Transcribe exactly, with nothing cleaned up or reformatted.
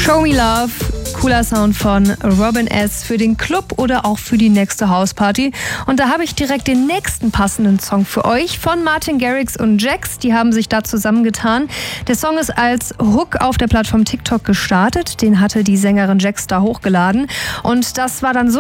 Show Me Love, cooler Sound von Robin S. für den Club oder auch für die nächste Hausparty. Und da habe ich direkt den nächsten passenden Song für euch von Martin Garrix und Jax. Die haben sich da zusammengetan. Der Song ist als Hook auf der Plattform TikTok gestartet. Den hatte die Sängerin Jax da hochgeladen. Und das war dann so